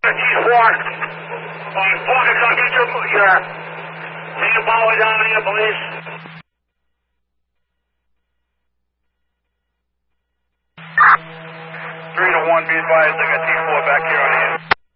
T4. Focus, I'll get your main power down here, please. 3 to 1, be advised, I got T4 back here on the end.